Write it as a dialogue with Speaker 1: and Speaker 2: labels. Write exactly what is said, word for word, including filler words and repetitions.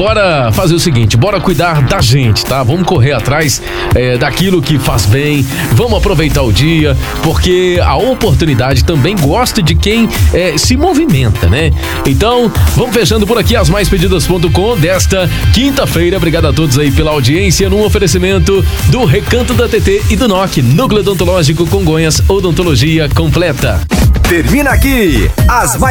Speaker 1: bora fazer o seguinte, bora cuidar da gente, tá? Vamos correr atrás é, daquilo que faz bem, vamos aproveitar o dia, porque a oportunidade também gosta de quem é, se movimenta, né? Então, vamos fechando por aqui as mais pedidas ponto com desta quinta-feira. Obrigado a todos aí pela audiência, num oferecimento do Recanto da T T e do N O C, Núcleo Odontológico Congonhas, odontologia completa.
Speaker 2: Termina aqui as mais